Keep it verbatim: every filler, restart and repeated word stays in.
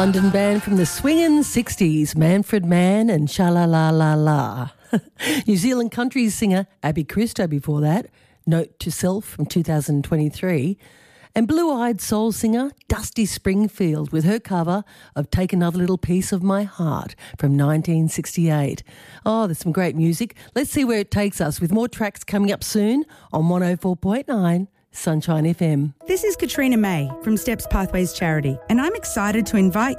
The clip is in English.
London band from the swingin' sixties, Manfred Mann and Sha-La-La-La-La. New Zealand country singer Abby Christo before that, Note to Self from two thousand twenty-three, and blue-eyed soul singer Dusty Springfield with her cover of Take Another Little Piece of My Heart from nineteen sixty-eight. Oh, there's some great music. Let's see where it takes us with more tracks coming up soon on one oh four point nine Sunshine F M. This is Katrina May from Steps Pathways Charity, and I'm excited to invite